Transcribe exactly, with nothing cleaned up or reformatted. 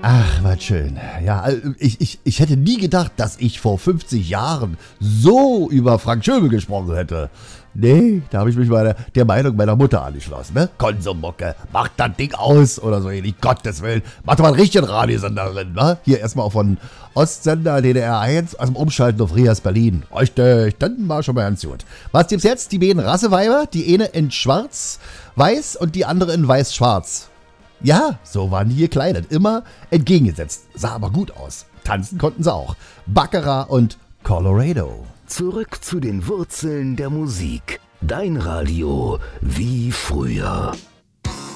Ach, was schön. Ja, ich, ich, ich hätte nie gedacht, dass ich vor fünfzig Jahren so über Frank Schöbel gesprochen hätte. Nee, da habe ich mich mal der, der Meinung meiner Mutter angeschlossen, ne? Konsummucke, macht das Ding aus oder so ähnlich, Gottes Willen. Macht doch mal einen richtigen Radiosender drin, ne? Hier erstmal auch von Ostsender D D R eins, also Umschalten auf Rias Berlin. Richtig, dann war schon mal ganz gut. Was gibt's jetzt? Die beiden Rasseweiber, die eine in schwarz-weiß und die andere in weiß-schwarz. Ja, so waren die gekleidet, immer entgegengesetzt, sah aber gut aus. Tanzen konnten sie auch. Baccarat und Colorado. Zurück zu den Wurzeln der Musik. Dein Radio wie früher.